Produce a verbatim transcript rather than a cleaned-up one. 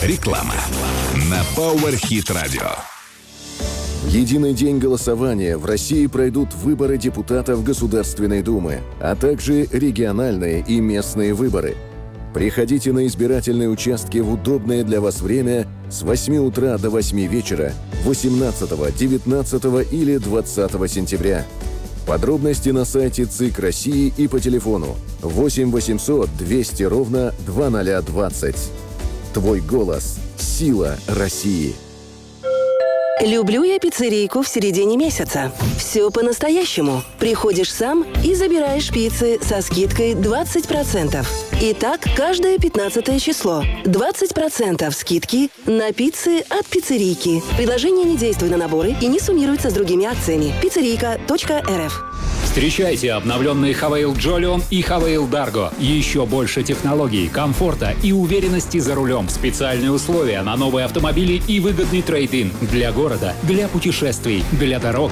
Реклама на Power Hit Radio. В единый день голосования в России пройдут выборы депутатов Государственной Думы, а также региональные и местные выборы. Приходите на избирательные участки в удобное для вас время с восьми утра до восьми вечера восемнадцатого, девятнадцатого или двадцатого сентября. Подробности на сайте ЦИК России и по телефону восемь восемьсот двести ровно двадцать двадцать. Твой голос – сила России. Люблю я пиццерийку в середине месяца. Все по-настоящему. Приходишь сам и забираешь пиццы со скидкой двадцать процентов. Итак, каждое пятнадцатое число. двадцать процентов скидки на пиццы от пиццерийки. Предложение не действует на наборы и не суммируется с другими акциями. пиццерийка точка эр эф. Встречайте обновленные Havail Jolion и Havail Dargo. Еще больше технологий, комфорта и уверенности за рулем. Специальные условия на новые автомобили и выгодный трейд-ин. Для города, для путешествий, для дорог